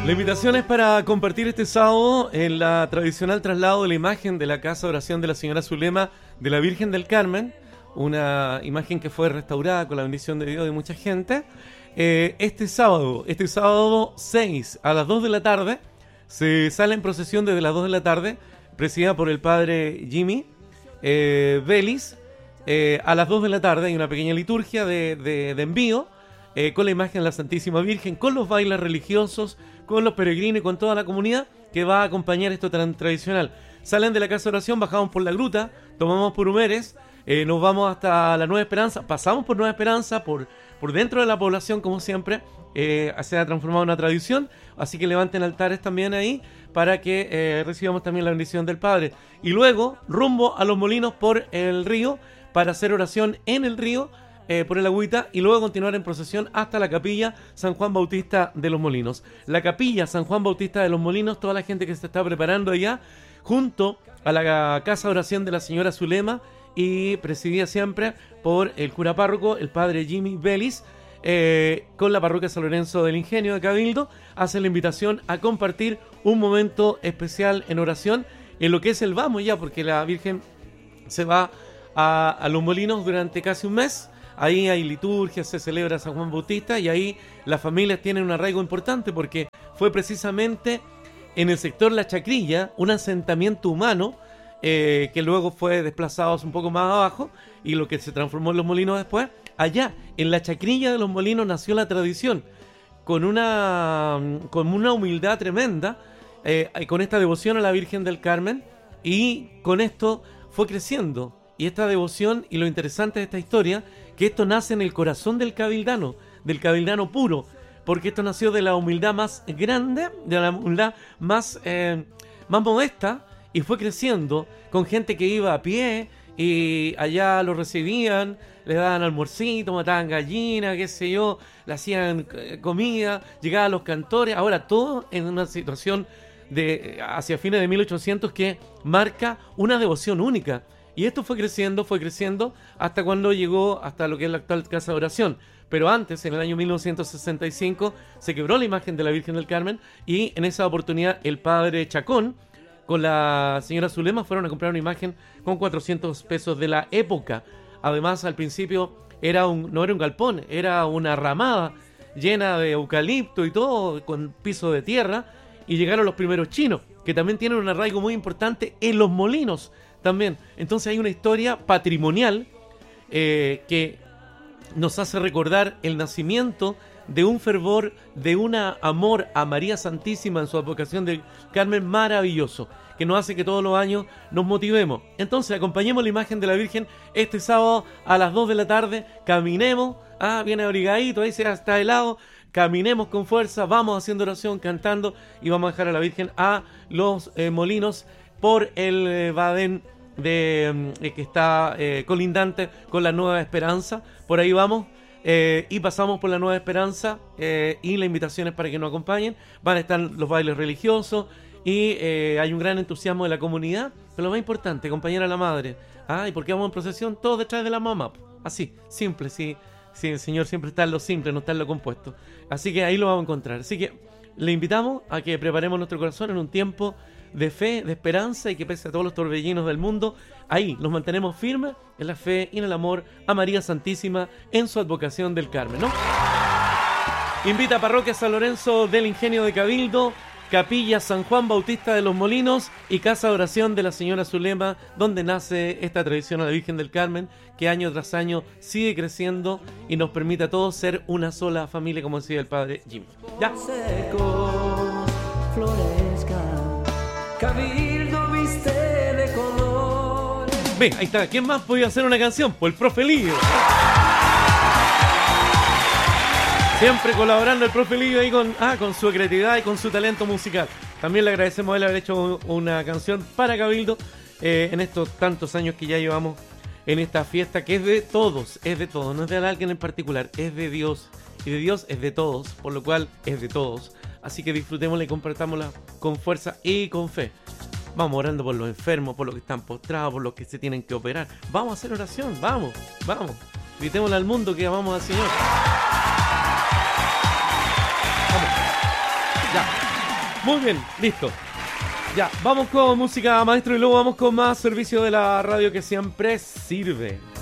La invitación es para compartir este sábado en la tradicional traslado de la imagen de la Casa de Oración de la Señora Zulema de la Virgen del Carmen, una imagen que fue restaurada con la bendición de Dios de mucha gente. Este sábado 6 a las 2 de la tarde, se sale en procesión desde las 2 de la tarde, presidida por el padre Jimmy Vélez. A las 2 de la tarde hay una pequeña liturgia de envío con la imagen de la Santísima Virgen, con los bailes religiosos, con los peregrinos y con toda la comunidad que va a acompañar esto tan tradicional. Salen de la Casa de Oración, bajamos por la gruta, tomamos por Humeres, nos vamos hasta la Nueva Esperanza, pasamos por Nueva Esperanza, por dentro de la población como siempre, se ha transformado en una tradición, así que levanten altares también ahí para que recibamos también la bendición del Padre. Y luego rumbo a Los Molinos por el río para hacer oración en el río, por el agüita, y luego continuar en procesión hasta la capilla San Juan Bautista de Los Molinos. La capilla San Juan Bautista de Los Molinos, toda la gente que se está preparando allá, junto a la casa de oración de la Señora Zulema, y presidida siempre por el cura párroco, el padre Jimmy Vélez, con la parroquia San Lorenzo del Ingenio de Cabildo, hace la invitación a compartir un momento especial en oración en lo que es el Vamos ya, porque la Virgen se va a Los Molinos durante casi un mes. Ahí hay liturgia, se celebra San Juan Bautista, y ahí las familias tienen un arraigo importante porque fue precisamente en el sector La Chacrilla, un asentamiento humano que luego fue desplazado un poco más abajo, y lo que se transformó en Los Molinos después. Allá, en La Chacrilla de Los Molinos, nació la tradición con una humildad tremenda, con esta devoción a la Virgen del Carmen, y con esto fue creciendo. Y esta devoción, y lo interesante de esta historia, que esto nace en el corazón del cabildano puro, porque esto nació de la humildad más grande, de la humildad más modesta, y fue creciendo con gente que iba a pie, y allá lo recibían, le daban almuercito, mataban gallinas, qué sé yo, le hacían comida, llegaban los cantores, ahora todo en una situación de hacia fines de 1800 que marca una devoción única. Y esto fue creciendo hasta cuando llegó hasta lo que es la actual Casa de Oración. Pero antes, en el año 1965, se quebró la imagen de la Virgen del Carmen, y en esa oportunidad el padre Chacón con la señora Zulema fueron a comprar una imagen con 400 pesos de la época. Además, al principio no era un galpón, era una ramada llena de eucalipto y todo, con piso de tierra, y llegaron los primeros chinos, que también tienen un arraigo muy importante en Los Molinos también. Entonces hay una historia patrimonial que nos hace recordar el nacimiento de un fervor, de un amor a María Santísima en su advocación del Carmen maravilloso, que nos hace que todos los años nos motivemos. Entonces acompañemos la imagen de la Virgen este sábado a las 2 de la tarde, caminemos, viene abrigadito, ahí se está helado, caminemos con fuerza, vamos haciendo oración, cantando, y vamos a dejar a la Virgen a Los Molinos por el Badén que está colindante con la Nueva Esperanza. Por ahí vamos, y pasamos por la Nueva Esperanza, y la invitación es para que nos acompañen. Van a estar los bailes religiosos, y hay un gran entusiasmo de la comunidad, pero lo más importante, acompañar a la madre. ¿Y por qué vamos en procesión? Todos detrás de la mamá, así, simple. Sí, el Señor siempre está en lo simple, no está en lo compuesto, así que ahí lo vamos a encontrar. Así que le invitamos a que preparemos nuestro corazón en un tiempo de fe, de esperanza, y que pese a todos los torbellinos del mundo, ahí nos mantenemos firmes en la fe y en el amor a María Santísima en su advocación del Carmen, ¿no? Invita a Parroquia San Lorenzo del Ingenio de Cabildo, Capilla San Juan Bautista de Los Molinos y Casa de Oración de la Señora Zulema, donde nace esta tradición a la Virgen del Carmen, que año tras año sigue creciendo y nos permite a todos ser una sola familia, como decía el padre Jimmy. Ya. Cabildo viste de color. Ve, ahí está. ¿Quién más podía hacer una canción? Pues el profe Lío. Siempre colaborando el profe Lío ahí con su creatividad y con su talento musical. También le agradecemos a él haber hecho una canción para Cabildo en estos tantos años que ya llevamos en esta fiesta, que es de todos, no es de alguien en particular, es de Dios. Y de Dios es de todos, por lo cual es de todos. Así que disfrutémosla y compartámosla con fuerza y con fe. Vamos orando por los enfermos, por los que están postrados, por los que se tienen que operar. Vamos a hacer oración, vamos. Gritémosle al mundo que amamos al Señor. Vamos. Ya. Muy bien, listo. Ya, vamos con música, maestro, y luego vamos con más servicio de la radio que siempre sirve.